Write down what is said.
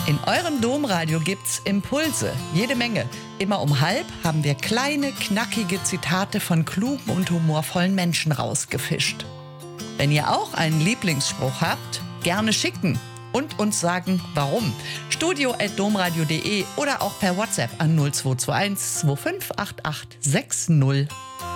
In eurem Domradio gibt's Impulse, jede Menge. Immer um 12:30 haben wir kleine, knackige Zitate von klugen und humorvollen Menschen rausgefischt. Wenn ihr auch einen Lieblingsspruch habt, gerne schicken und uns sagen, warum. studio@domradio.de oder auch per WhatsApp an 0221 2588 60